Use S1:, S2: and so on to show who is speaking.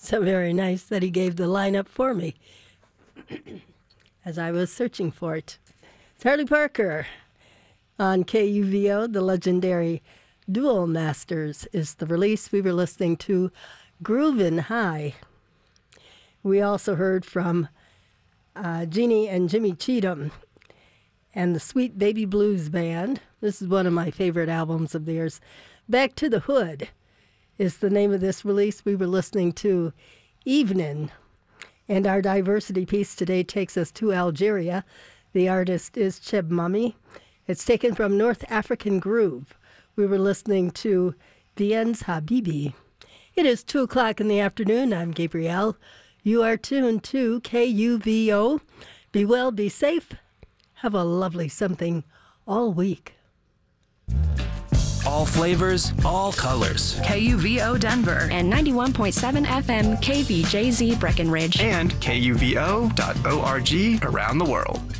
S1: So very nice that he gave the lineup for me as I was searching for it. Charlie Parker on KUVO, the legendary Dual Masters is the release. We were listening to Groovin' High. We also heard from Jeannie and Jimmy Cheatham and the Sweet Baby Blues Band. This is one of my favorite albums of theirs. Back to the Hood is the name of this release. We were listening to Evening. And our diversity piece today takes us to Algeria. The artist is Cheb Mami. It's taken from North African Groove. We were listening to Vien's Habibi. It is 2 o'clock in the afternoon. I'm Gabrielle. You are tuned to KUVO. Be well, be safe. Have a lovely something all week.
S2: All flavors, all colors.
S3: KUVO Denver and 91.7 FM KVJZ Breckenridge.
S2: And KUVO.org around the world.